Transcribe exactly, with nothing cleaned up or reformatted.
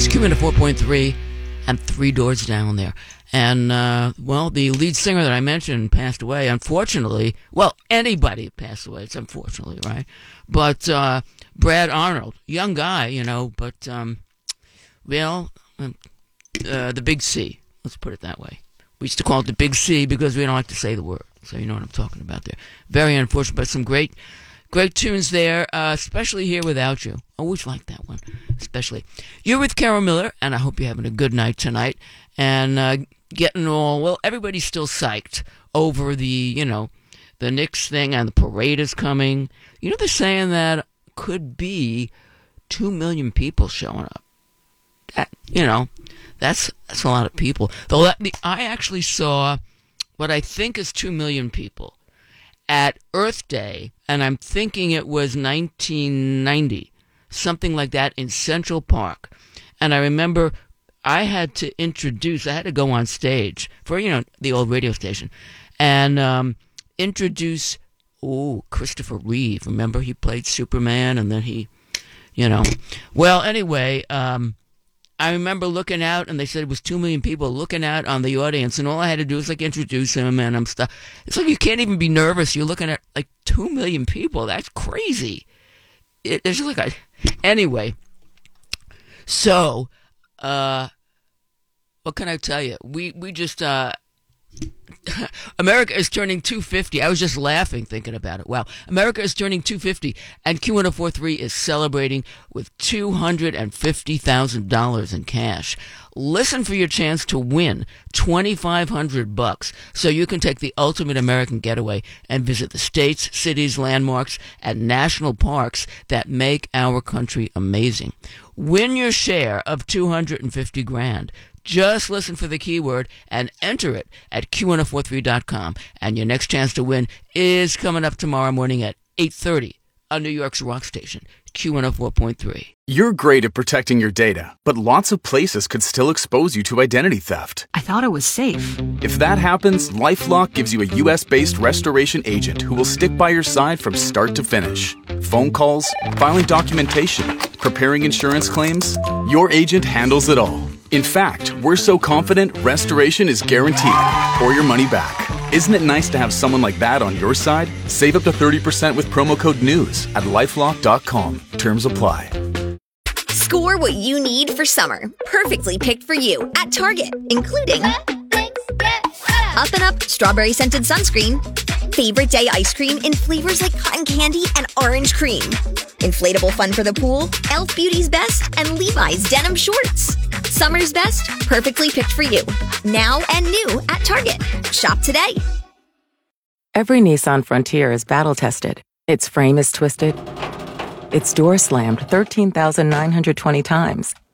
It's Q one oh four point three and Three Doors Down there. And, uh, well, the lead singer that I mentioned passed away, unfortunately. Well, anybody passed away. It's unfortunately, right? But uh, Brad Arnold, young guy, you know, but, um, well, uh, the Big C. Let's put it that way. We used to call it the Big C because we don't like to say the word. So you know what I'm talking about there. Very unfortunate, but some great great tunes there, uh, especially Here Without You. Always like that one, especially. You're with Carol Miller, and I hope you're having a good night tonight. And uh, getting all, well, everybody's still psyched over the, you know, the Knicks thing, and the parade is coming. You know, they're saying that could be two million people showing up. That, you know, that's that's a lot of people. Though that, the, I actually saw what I think is two million people at Earth Day, and I'm thinking it was nineteen ninety, something like that, in Central Park. And I remember I had to introduce, I had to go on stage for, you know, the old radio station, and um, introduce, oh, Christopher Reeve. Remember, he played Superman, and then he, you know. Well, anyway, um, I remember looking out, and they said it was two million people looking out on the audience, and all I had to do was, like, introduce him, and I'm stuff. It's like you can't even be nervous. You're looking at, like, two million people. That's crazy. It, it's just like a... Anyway, so, uh, what can I tell you? We, we just... Uh, America is turning two fifty. I was just laughing thinking about it. Wow. America is turning two fifty, and Q one oh four point three is celebrating with two hundred fifty thousand dollars in cash. Listen for your chance to win twenty-five hundred bucks, so you can take the ultimate American getaway and visit the states, cities, landmarks, and national parks that make our country amazing. Win your share of two hundred fifty grand. Just listen for the keyword and enter it at Q one oh four three dot com. And your next chance to win is coming up tomorrow morning at eight thirty on New York's rock station, Q one oh four point three. You're great at protecting your data, but lots of places could still expose you to identity theft. I thought it was safe. If that happens, LifeLock gives you a U S-based restoration agent who will stick by your side from start to finish. Phone calls, filing documentation, preparing insurance claims, your agent handles it all. In fact, we're so confident restoration is guaranteed or your money back. Isn't it nice to have someone like that on your side? Save up to thirty percent with promo code NEWS at lifelock dot com. Terms apply. Score what you need for summer. Perfectly picked for you at Target, including Up and Up Strawberry Scented Sunscreen, Favorite Day Ice Cream in flavors like cotton candy and orange cream, Inflatable Fun for the Pool, e l f Beauty's Best, and Levi's Denim Shorts. Summer's best, perfectly picked for you. Now and new at Target. Shop today. Every Nissan Frontier is battle-tested. Its frame is twisted. Its door slammed thirteen thousand nine hundred twenty times.